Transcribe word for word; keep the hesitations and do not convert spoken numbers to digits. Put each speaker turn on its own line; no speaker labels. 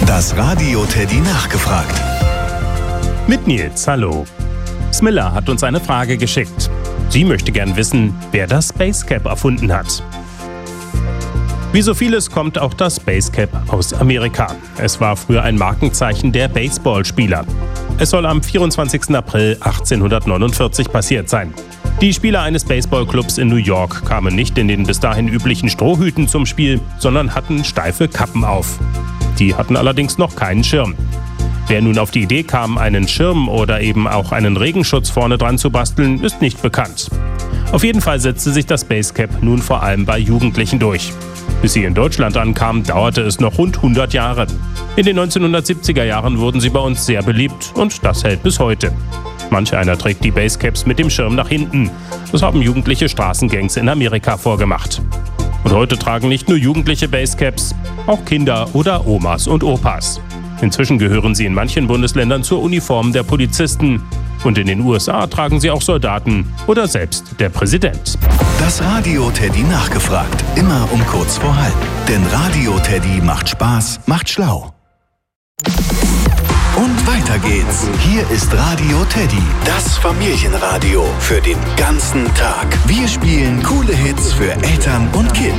Das Radio Teddy nachgefragt.
Mit Nils, hallo. Smilla hat uns eine Frage geschickt. Sie möchte gern wissen, wer das Basecap erfunden hat. Wie so vieles kommt auch das Basecap aus Amerika. Es war früher ein Markenzeichen der Baseballspieler. Es soll am vierundzwanzigsten April achtzehnhundertneunundvierzig passiert sein. Die Spieler eines Baseballclubs in New York kamen nicht in den bis dahin üblichen Strohhüten zum Spiel, sondern hatten steife Kappen auf. Die hatten allerdings noch keinen Schirm. Wer nun auf die Idee kam, einen Schirm oder eben auch einen Regenschutz vorne dran zu basteln, ist nicht bekannt. Auf jeden Fall setzte sich das Basecap nun vor allem bei Jugendlichen durch. Bis sie in Deutschland ankamen, dauerte es noch rund hundert Jahre. In den neunzehnhundertsiebziger Jahren wurden sie bei uns sehr beliebt und das hält bis heute. Manch einer trägt die Basecaps mit dem Schirm nach hinten. Das haben jugendliche Straßengangs in Amerika vorgemacht. Und heute tragen nicht nur Jugendliche Basecaps, auch Kinder oder Omas und Opas. Inzwischen gehören sie in manchen Bundesländern zur Uniform der Polizisten. Und in den U S A tragen sie auch Soldaten oder selbst der Präsident.
Das Radio Teddy nachgefragt. Immer um kurz vor halb. Denn Radio Teddy macht Spaß, macht schlau. Und weiter geht's. Hier ist Radio Teddy, das Familienradio für den ganzen Tag. Wir spielen coole Hits für Eltern und Kids.